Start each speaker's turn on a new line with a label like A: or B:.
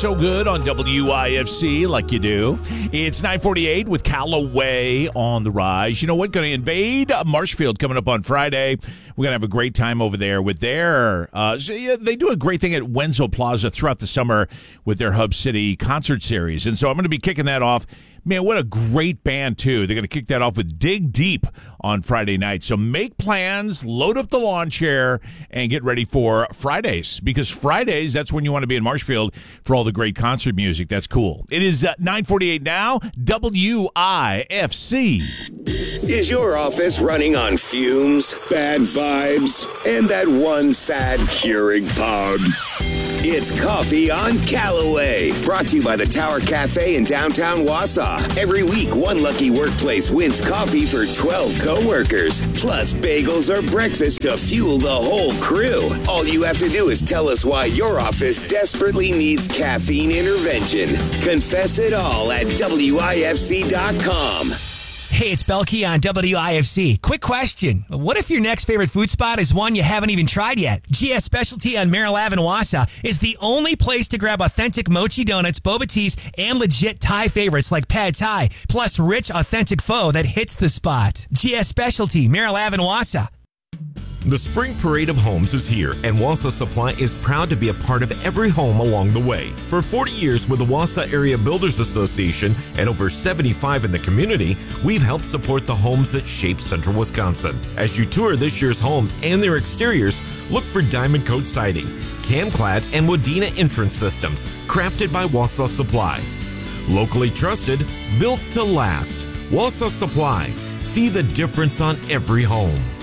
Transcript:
A: so good on WIFC like you do. It's 9:48 with Callaway on the rise. You know what? Going to invade Marshfield coming up on Friday. We're going to have a great time over there with their they do a great thing at Wenzel Plaza throughout the summer with their Hub City concert series. And so I'm going to be kicking that off. Man, what a great band, too. They're going to kick that off with Dig Deep on Friday night. So make plans, load up the lawn chair, and get ready for Fridays. Because Fridays, that's when you want to be in Marshfield for all the great concert music. That's cool. It is 9:48 now, WIFC.
B: Is your office running on fumes, bad vibes, and that one sad Keurig pod? It's Coffee on Callaway, brought to you by the Tower Cafe in downtown Wausau. Every week, one lucky workplace wins coffee for 12 co-workers, plus bagels or breakfast to fuel the whole crew. All you have to do is tell us why your office desperately needs caffeine intervention. Confess it all at WIFC.com.
C: Hey, it's Belkey on WIFC. Quick question. What if your next favorite food spot is one you haven't even tried yet? GS Specialty on Merrill Ave in Wausau is the only place to grab authentic mochi donuts, boba teas, and legit Thai favorites like pad Thai, plus rich, authentic pho that hits the spot. GS Specialty, Merrill Ave in Wausau.
D: The Spring Parade of Homes is here, and Wausau Supply is proud to be a part of every home along the way. For 40 years with the Wausau Area Builders Association and over 75 in the community, we've helped support the homes that shape Central Wisconsin. As you tour this year's homes and their exteriors, look for Diamond Coat siding, Camclad, and Modena entrance systems, crafted by Wausau Supply. Locally trusted, built to last. Wausau Supply. See the difference on every home.